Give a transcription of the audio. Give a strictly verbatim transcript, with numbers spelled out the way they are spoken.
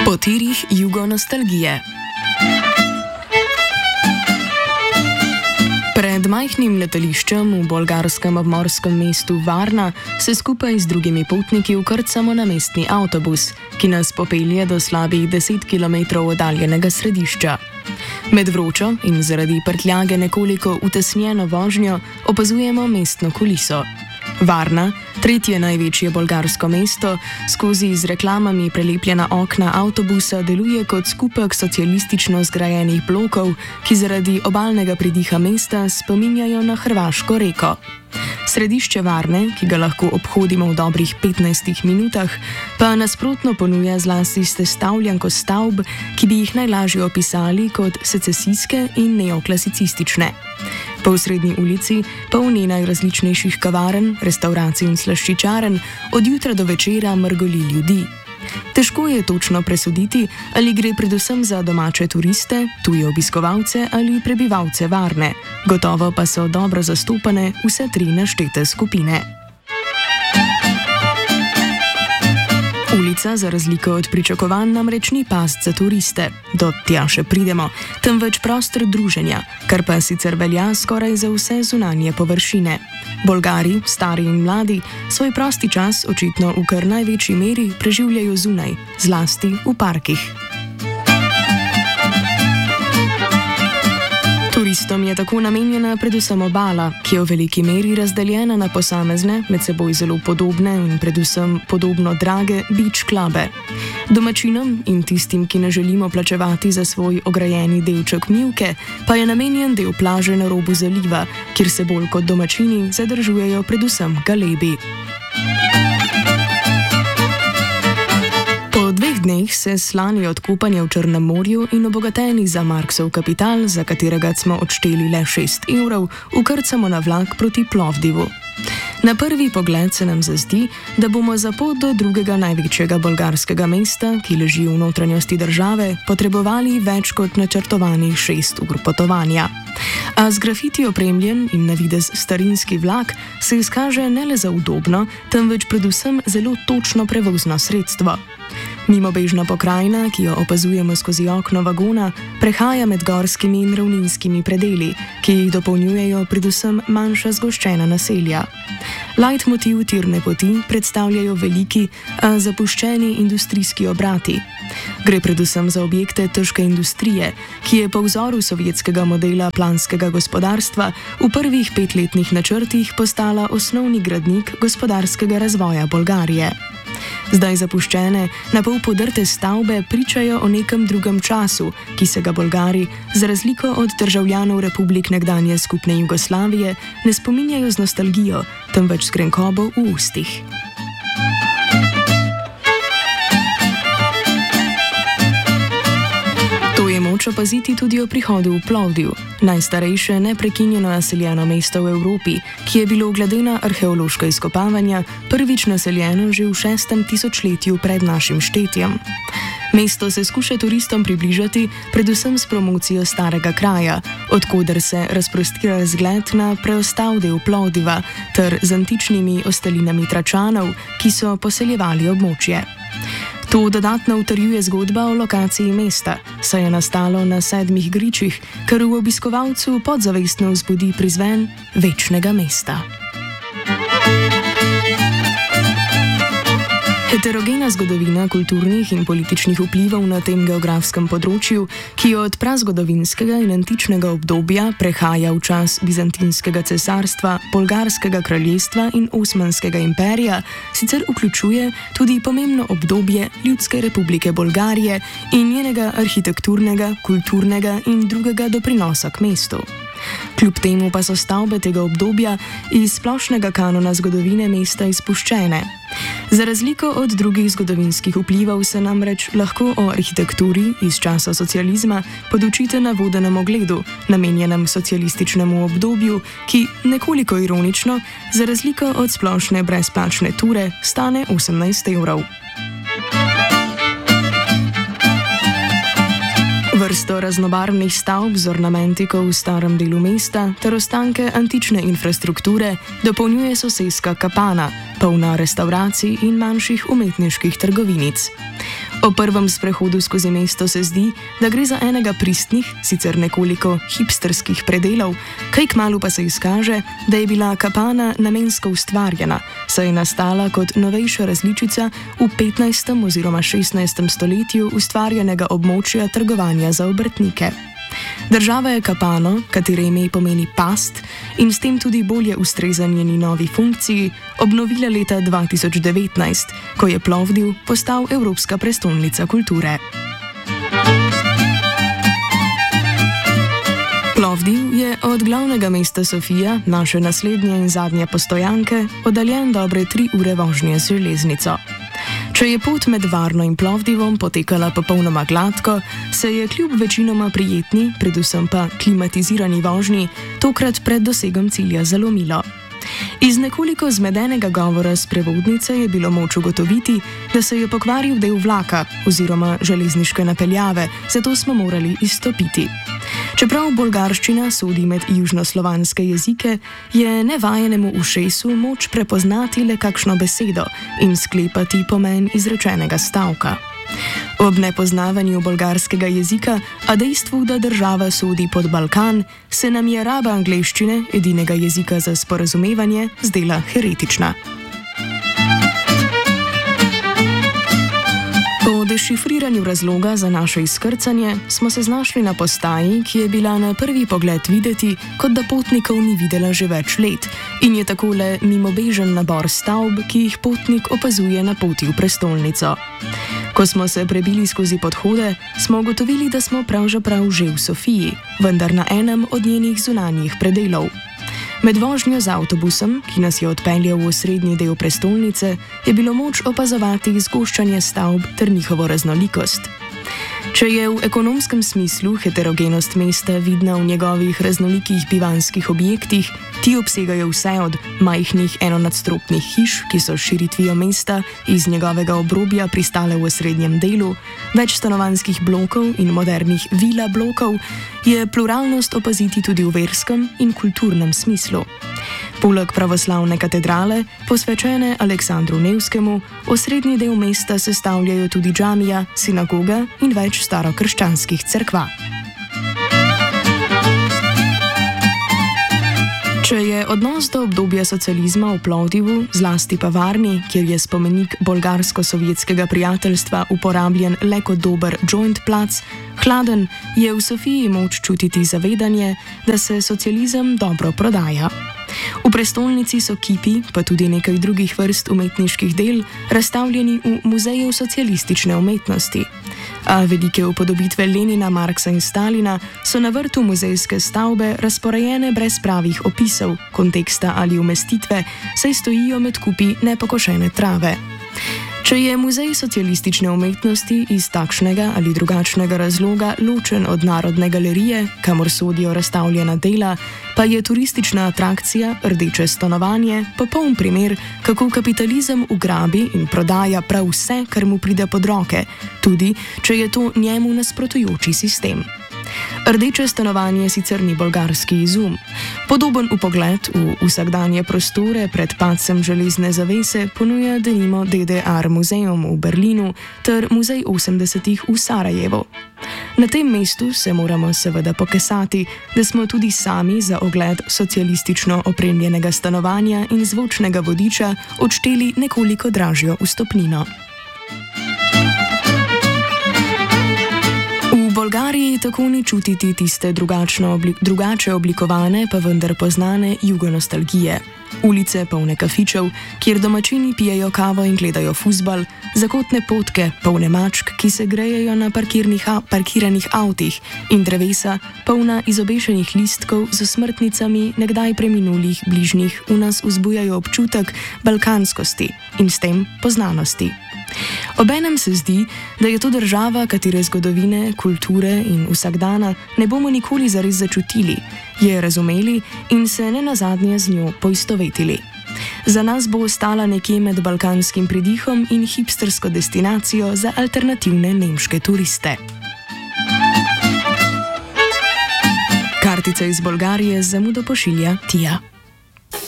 Po tirih jugonostalgije. Pred majhnim letališčem v bolgarskem obmorskem mestu Varna se skupaj z drugimi potniki vkrcamo na mestni avtobus, ki nas popelje do slabih deset kilometrov oddaljenega središča. Med vročo in zaradi prtljage nekoliko utesnjeno vožnjo opazujemo mestno kuliso. Varna, tretje največje bolgarsko mesto, skozi z reklamami prelepljena okna avtobusa deluje kot skupek socialistično zgrajenih blokov, ki zaradi obalnega pridiha mesta spominjajo na hrvaško reko. Središče Varne, ki ga lahko obhodimo v dobrih petnajstih minutah, pa nasprotno ponuja zlasti sestavljanko stavb, ki bi jih najlažje opisali kot secesijske in neoklasicistične. Po osrednji ulici, polni najrazličnejših kavarn, restavracij in slaščičaren, od jutra do večera mrgoli ljudi. Težko je točno presoditi, ali gre predvsem za domače turiste, tuje obiskovalce ali prebivalce Varne. Gotovo pa so dobro zastopane vse tri naštete skupine. Ulica, za razliko od pričakovanj, namreč ni past za turiste. Do tja še pridemo, temveč prostor druženja, kar pa sicer velja skoraj za vse zunanje površine. Bolgari, stari in mladi, svoj prosti čas očitno v kar največji meri preživljajo zunaj, zlasti v parkih. Turistom je tako namenjena predvsem obala, ki je v veliki meri razdeljena na posamezne, med seboj zelo podobne in predvsem podobno drage beach klube. Domačinom in tistim, ki ne želimo plačevati za svoj ograjeni delček mivke, pa je namenjen del plaže na robu zaliva, kjer se bolj kot domačini zadržujejo predvsem galebi. Po dveh dneh se slani od kopanja v Črnem morju in obogateni za Marksov kapital, za katerega smo odšteli le šest evrov, ukrcamo na vlak proti Plovdivu. Na prvi pogled se nam zazdi, da bomo za pot do drugega največjega bolgarskega mesta, ki leži v notranjosti države, potrebovali več kot načrtovanih šest ur potovanja. A z grafiti opremljen in na videz starinski vlak se izkaže ne le za udobno, temveč predvsem zelo točno prevozno sredstvo. Mimobežna pokrajina, ki jo opazujemo skozi okno vagona, prehaja med gorskimi in ravninskimi predeli, ki jih dopolnjujejo predvsem manjša zgoščena naselja. Leitmotiv tirne poti predstavljajo veliki, a zapuščeni industrijski obrati. Gre predvsem za objekte težke industrije, ki je po vzoru sovjetskega modela planskega gospodarstva v prvih petletnih načrtih postala osnovni gradnik gospodarskega razvoja Bolgarije. Zdaj zapuščene, na pol podrte stavbe pričajo o nekem drugem času, ki se ga Bolgari, za razliko od državljanov republik nekdanje skupne Jugoslavije, ne spominjajo z nostalgijo, temveč s grenkobo v ustih. To je moč opaziti tudi o prihodu v Plovdiv, najstarejše neprekinjeno naseljeno mesto v Evropi, ki je bilo glede na arheološka izkopavanja prvič naseljeno že v šestem tisočletju pred našim štetjem. Mesto se skuša turistom približati predvsem s promocijo starega kraja, od koder se razprostira razgled na preostal del Plovdiva ter z antičnimi ostalinami Tračanov, ki so poseljevali območje. To dodatno utrjuje zgodba o lokaciji mesta, saj je nastalo na sedmih gričih, kar v obiskovalcu podzavestno vzbudi prizven večnega mesta. Heterogena zgodovina kulturnih in političnih vplivov na tem geografskem področju, ki jo od prazgodovinskega in antičnega obdobja prehaja v čas bizantinskega cesarstva, bolgarskega kraljestva in Osmanskega imperija, sicer vključuje tudi pomembno obdobje Ljudske republike Bolgarije in njenega arhitekturnega, kulturnega in drugega doprinosa k mestu. Kljub temu pa so stavbe tega obdobja iz splošnega kanona zgodovine mesta izpuščene. Za razliko od drugih zgodovinskih vplivov se namreč lahko o arhitekturi iz časa socializma podučite na vodenem ogledu, namenjenem socialističnemu obdobju, ki nekoliko ironično, za razliko od splošne brezplačne ture, stane osemnajst evrov. Vrsto raznobarvnih stavb z ornamentiko v starem delu mesta ter ostanke antične infrastrukture dopolnjuje soseska Kapana, polna restavracij in manjših umetniških trgovinic. O prvem sprehodu skozi mesto se zdi, da gre za enega pristnih, sicer nekoliko hipsterskih predelov, kaj kmalu pa se izkaže, da je bila Kapana namensko ustvarjena, saj je nastala kot novejša različica v petnajstem oziroma šestnajstem stoletju ustvarjenega območja trgovanja za obrtnike. Država je Kapano, katere ime pomeni past in s tem tudi bolje ustreza njeni novi funkciji, obnovila leta dva tisoč devetnajst, ko je Plovdiv postal Evropska prestolnica kulture. Plovdiv je od glavnega mesta Sofija, naše naslednje in zadnje postojanke, oddaljen dobre tri ure vožnje z železnico. Če je pot med Varno in Plovdivom potekala popolnoma gladko, se je kljub večinoma prijetni, predvsem pa klimatizirani vožnji, tokrat pred dosegom cilja zalomilo. Iz nekoliko zmedenega govora sprevodnice je bilo moč ugotoviti, da se je pokvaril del vlaka oziroma železniške napeljave, zato smo morali izstopiti. Čeprav bolgarščina sodi med južnoslovanske jezike, je nevajenemu ušesu moč prepoznati le kakšno besedo in sklepati pomen izrečenega stavka. Ob nepoznavanju bolgarskega jezika, a dejstvu, da država sodi pod Balkan, se nam je raba angleščine, edinega jezika za sporazumevanje, zdela heretična. Po dešifriranju razloga za naše izkrcanje smo se znašli na postaji, ki je bila na prvi pogled videti, kot da potnikov ni videla že več let in je takole mimobežen nabor stavb, ki jih potnik opazuje na poti v prestolnico. Ko smo se prebili skozi podhode, smo ugotovili, da smo pravzaprav že v Sofiji, vendar na enem od njenih zunanjih predelov. Med vožnjo z avtobusom, ki nas je odpeljal v osrednji del prestolnice, je bilo moč opazovati zgoščanje stavb ter njihovo raznolikost. Če je v ekonomskem smislu heterogenost mesta vidna v njegovih raznolikih bivanjskih objektih, ti obsegajo vse od majhnih enonadstropnih hiš, ki so s širitvijo mesta iz njegovega obrobja pristale v osrednjem delu, več stanovanjskih blokov in modernih vila blokov, je pluralnost opaziti tudi v verskem in kulturnem smislu. Poleg pravoslavne katedrale, posvečene Aleksandru Nevskemu, osrednji del mesta sestavljajo tudi džamija, sinagoga in več starokrščanskih cerkva. Če je odnos do obdobja socializma v Plovdivu, zlasti pa Varni, kjer je spomenik bolgarsko-sovjetskega prijateljstva uporabljen le kot dober joint plac, hladen, je v Sofiji moč čutiti zavedanje, da se socializem dobro prodaja. V prestolnici so kipi, pa tudi nekaj drugih vrst umetniških del, razstavljeni v Muzeju socialistične umetnosti. A velike upodobitve Lenina, Marksa in Stalina so na vrtu muzejske stavbe razporejene brez pravih opisov, konteksta ali umestitve, saj stojijo med kupi nepokošene trave. Če je Muzej socialistične umetnosti iz takšnega ali drugačnega razloga ločen od Narodne galerije, kamor sodijo razstavljena dela, pa je turistična atrakcija Rdeče stanovanje popoln primer, kako kapitalizem ugrabi in prodaja prav vse, kar mu pride pod roke, tudi če je to njemu nasprotujoči sistem. Rdeče stanovanje sicer ni bolgarski izum. Podoben vpogled v vsakdanje prostore pred padcem železne zavese ponuja denimo D D R muzeum v Berlinu ter Muzej osemdesetih v Sarajevu. Na tem mestu se moramo seveda pokesati, da smo tudi sami za ogled socialistično opremljenega stanovanja in zvočnega vodiča odšteli nekoliko dražjo vstopnino. V Bolgariji tako ni čutiti tiste oblik, drugače oblikovane, pa vendar poznane jugonostalgije. Ulice polne kafičev, kjer domačini pijejo kavo in gledajo fuzbal, zakotne potke, polne mačk, ki se grejejo na parkiranih avtih, in drevesa, polna izobešenih listkov z smrtnicami nekdaj preminulih bližnjih, v nas vzbujajo občutek balkanskosti in s tem poznanosti. Obenem se zdi, da je to država, katere zgodovine, kulture in vsakdana ne bomo nikoli zares začutili, je razumeli in se ne nazadnje z njo poistovetili. Za nas bo ostala nekje med balkanskim pridihom in hipstersko destinacijo za alternativne nemške turiste. Kartica iz Bolgarije z zamudo pošilja Tija.